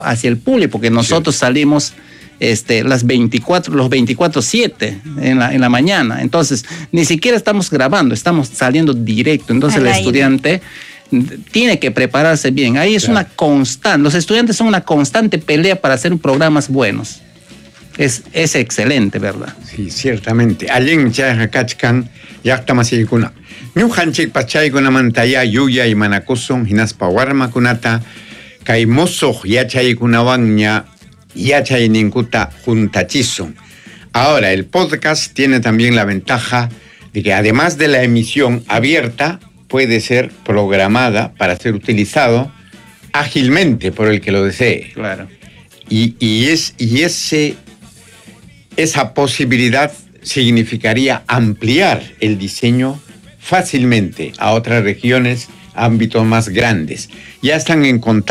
hacia el público, porque nosotros salimos los 24/7 en la mañana. Entonces, ni siquiera estamos grabando, estamos saliendo directo. Entonces, el estudiante tiene que prepararse bien. Ahí es una constante. Los estudiantes son una constante pelea para hacer programas buenos. Es excelente, ¿verdad? Sí, ciertamente. Allen chayakachkan llaqtamasiykuna. Ñuqanchik pachaykunamantaya yuya y manakusun hinaspa warmakunata kay musuq yachaykunawanña yachayninkuta juntachizun. Ahora, el podcast tiene también la ventaja de que además de la emisión abierta, puede ser programada para ser utilizado ágilmente por el que lo desee. Claro. Esa posibilidad significaría ampliar el diseño fácilmente a otras regiones, ámbitos más grandes. Ya están en contacto